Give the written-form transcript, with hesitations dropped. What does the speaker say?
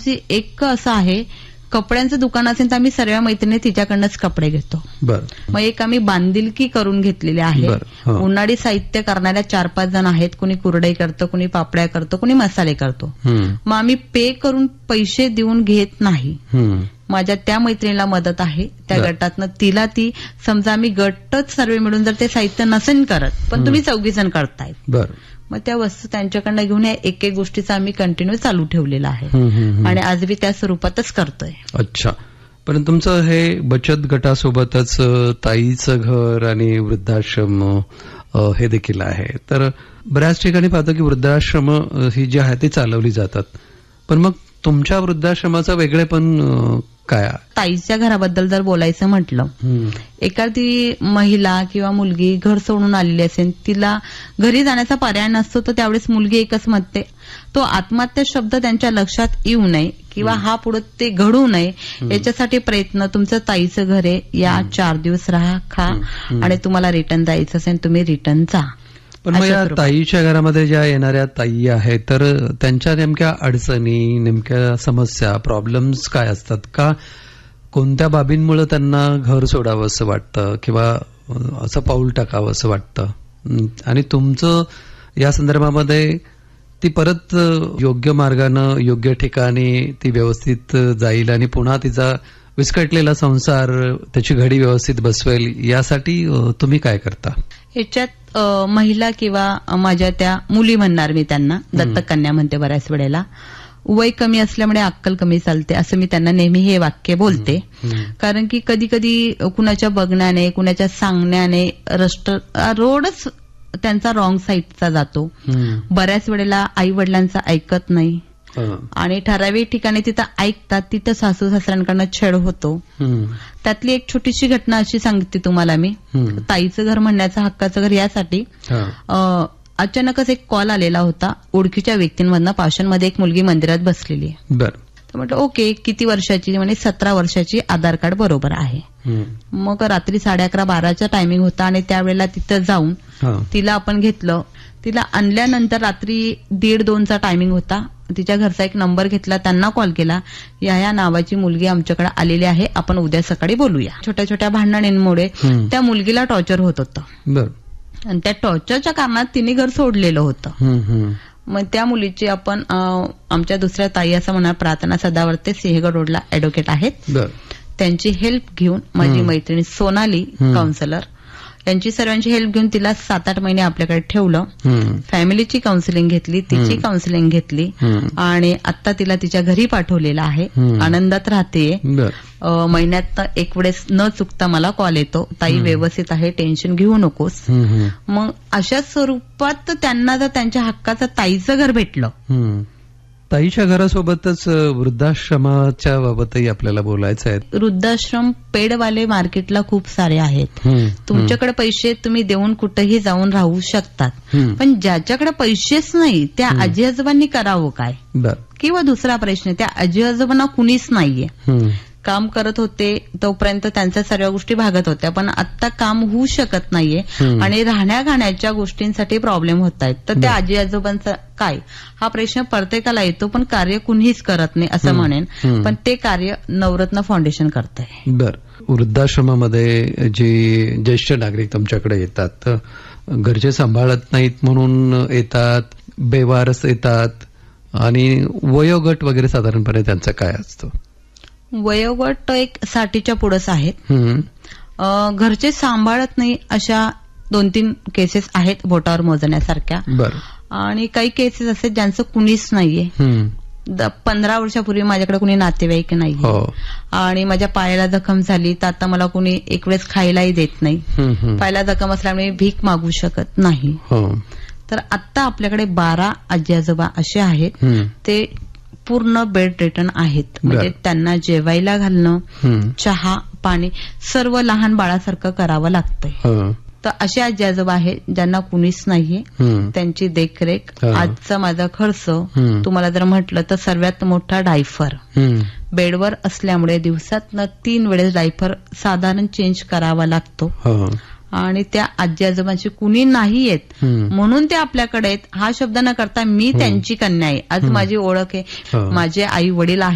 आमची एक असं आहे, कपड्यांचं दुकान असेल तर आम्ही सर्व मैत्रिणी तिच्याकडनंच कपडे घेतो. मग एक आम्ही बांधिलकी करून घेतलेली आहे. उन्हाळी साहित्य करणाऱ्या 4-5 जण आहेत. कुणी कुरडई करतं, कुणी पापड्या करतो, कुणी मसाले करतो. मग आम्ही पे करून पैसे देऊन घेत नाही. माझ्या त्या मैत्रिणीला मदत आहे त्या गटातनं, तिला ती समजा आम्ही गटच सर्व मिळून जर ते साहित्य नसेल करत पण तुम्ही 4 जण करतायत, मग त्या वस्तू त्यांच्याकडनं घेऊन या एक गोष्टीचा आम्ही कंटिन्यू चालू ठेवलेला आहे आणि आज बी त्या स्वरूपातच करतोय. अच्छा. पण तुमचं हे बचत गटासोबतच ताईचं घर आणि वृद्धाश्रम हे देखील आहे. तर बऱ्याच ठिकाणी पाहतो की वृद्धाश्रम ही जी आहे ती चालवली जातात, पण मग तुमच्या वृद्धाश्रमाचं वेगळेपण काय? ताईच्या घराबद्दल जर बोलायचं म्हटलं, एखादी महिला किंवा मुलगी घर सोडून आलेली असेल, तिला घरी जाण्याचा पर्याय नसतो, तर त्यावेळेस मुलगी एकच म्हणते, तो आत्महत्या शब्द त्यांच्या लक्षात येऊ नये किंवा हा पुढे ते घडू नये याच्यासाठी प्रयत्न. तुमचं ताईचं घर आहे, या 4 दिवस राहा, खा आणि तुम्हाला रिटर्न जायचं असेल तुम्ही रिटर्न जा. पण मग या ताईच्या घरामध्ये ज्या येणाऱ्या ताई आहेत, तर त्यांच्या नेमक्या अडचणी, नेमक्या समस्या, प्रॉब्लेम्स काय असतात? का कोणत्या बाबींमुळे त्यांना घर सोडावं असं वाटतं किंवा असं पाऊल टाकावं असं वाटतं? आणि तुमचं या संदर्भामध्ये ती परत योग्य मार्गानं योग्य ठिकाणी ती व्यवस्थित जाईल आणि पुन्हा तिचा विस्कटलेला संसार, त्याची घडी व्यवस्थित बसवेल, यासाठी तुम्ही काय करता? याच्यात महिला किंवा माझ्या त्या मुली म्हणणार मी त्यांना, दत्तक कन्या म्हणते बऱ्याच वेळेला, वय कमी असल्यामुळे अक्कल कमी चालते असं मी त्यांना नेहमी हे वाक्य बोलते. कारण की कधी कधी कुणाच्या बघण्याने, कुणाच्या सांगण्याने रोडच त्यांचा रॉंग साईडचा जातो. बऱ्याच वेळेला आई वडिलांचं ऐकत नाही आणि ठराविक ठिकाणी तिथं ऐकतात, तिथं सासू सासऱ्यांकडनं छेड होतो. त्यातली एक छोटीशी घटना अशी सांगते तुम्हाला मी. ताईचं घर म्हणण्याचं हक्काचं घर यासाठी अचानकच एक कॉल आलेला होता ओळखीच्या व्यक्तींमधनं. पाषाणमध्ये एक मुलगी मंदिरात बसलेली आहे. तर म्हटलं ओके, किती वर्षाची? म्हणे 17 वर्षाची, आधार कार्ड बरोबर आहे. मग रात्री 11:30-12चा टायमिंग होता आणि त्यावेळेला तिथं जाऊन तिला आपण घेतलं. तिला आणल्यानंतर रात्री 1:30-2चा टायमिंग होता. तिच्या घरचा एक नंबर घेतला, त्यांना कॉल केला, या नावाची मुलगी आमच्याकडे आलेली आहे, आपण उद्या सकाळी बोलूया. छोट्या छोट्या भांडणांमुळे त्या मुलगीला टॉर्चर होत होतं आणि त्या टॉर्चरच्या कारणात तिने घर सोडलेलं होतं. मग त्या मुलीची आपण आमच्या दुसऱ्या ताई असं म्हणा, प्रार्थना सदावर्ते, सिंहगड रोडला ऍडव्होकेट आहेत, त्यांची हेल्प घेऊन माझी मैत्रिणी सोनाली काउन्सिलर यांची सर्वांची हेल्प घेऊन तिला 7-8 महिने आपल्याकडे ठेवलं. फॅमिलीची काउन्सिलिंग घेतली, तिची काउन्सिलिंग घेतली आणि आता तिला तिच्या घरी पाठवलेलं आहे. आनंदात राहते. महिन्यात एक वेळेस न चुकता मला कॉल येतो, ताई व्यवस्थित आहे, टेन्शन घेऊ नकोस. मग अशा स्वरूपात त्यांना जर त्यांच्या हक्काचं ताईचं घर भेटलं. ताईच्या घरासोबतच वृद्धाश्रमाच्या बाबतही आपल्याला बोलायचं आहे. वृद्धाश्रम पेडवाले मार्केटला खूप सारे आहेत. तुमच्याकडे पैसे तुम्ही देऊन कुठेही जाऊन राहू शकतात, पण ज्याच्याकडे पैसेच नाही त्या आजी आजोबांनी करावं काय? किंवा दुसरा प्रश्न, त्या आजी आजोबांना कुणीच नाहीये. काम करत होते तोपर्यंत त्यांच्या सर्व गोष्टी भागत होत्या, पण आता काम होऊ शकत नाहीये आणि राहण्या खाण्याच्या गोष्टींसाठी प्रॉब्लेम होत आहेत. तर त्या आजी आजोबांचा काय, हा प्रश्न प्रत्येकाला येतो, पण कार्य कुणीच करत नाही असं म्हणेन. पण ते कार्य नवरत्न फाउंडेशन करत आहे. वृद्धाश्रमामध्ये जे ज्येष्ठ नागरिक तुमच्याकडे येतात, घरचे सांभाळत नाहीत म्हणून येतात, बेवारस येतात, आणि वयोगट वगैरे साधारणपणे त्यांचं काय असतं? वयोगट एक 60च्या पुढंच आहेत. घरचे सांभाळत नाही अशा 2-3 केसेस आहेत बोटावर मोजण्यासारख्या. आणि काही केसेस असे ज्यांचं कुणीच नाहीये. 15 वर्षापूर्वी माझ्याकडे कुणी नातेवाईक नाहीये आणि माझ्या पायाला जखम झाली तर आता मला कुणी एक वेळेस खायलाही देत नाही. पायाला जखम असल्यामुळे भीक मागू शकत नाही. तर आता आपल्याकडे 12 आजी आजोबा असे आहेत, ते पूर्ण बेड रिटर्न आहेत. म्हणजे त्यांना जेवायला घालणं, चहा पाणी सर्व लहान बाळासारखं करावं लागतंय. तर असे आजी आजोबा आहेत ज्यांना कुणीच नाहीये, त्यांची देखरेख. आजचा माझा खर्च तुम्हाला जर म्हटलं तर सर्वात मोठा डायफर. बेडवर असल्यामुळे दिवसातनं 3 वेळेस डायफर साधारण चेंज करावा लागतो आणि त्या आजी आजोबांची कुणी नाही येत म्हणून ते आपल्याकडे आहेत. हा शब्द न करता मी त्यांची कन्या आहे. आज माझी ओळख आहे, माझे आई वडील आहेत.